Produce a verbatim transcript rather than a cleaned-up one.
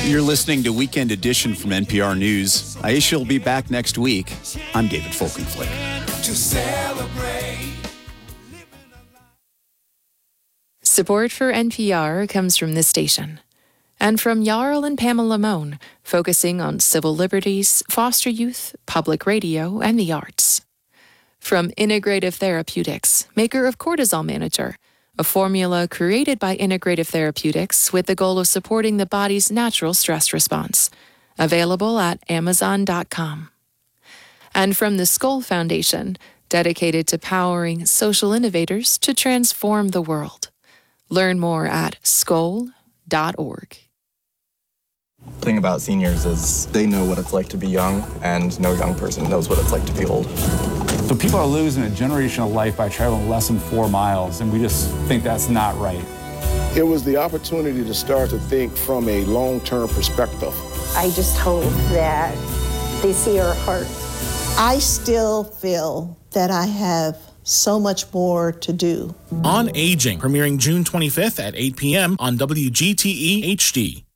You're listening to Weekend Edition from N P R News. Aisha will be back next week. I'm David Folkenflik. To celebrate. Support for N P R comes from this station and from Jarl and Pamela Moan, focusing on civil liberties, foster youth, public radio, and the arts. From Integrative Therapeutics, maker of Cortisol Manager, a formula created by Integrative Therapeutics with the goal of supporting the body's natural stress response. Available at amazon dot com. And from the Skoll Foundation, dedicated to powering social innovators to transform the world. Learn more at skoll dot org. The thing about seniors is they know what it's like to be young, and no young person knows what it's like to be old. So people are losing a generation of life by traveling less than four miles, and we just think that's not right. It was the opportunity to start to think from a long-term perspective. I just hope that they see our heart. I still feel that I have so much more to do. On Aging, premiering June twenty-fifth at eight p.m. on W G T E H D.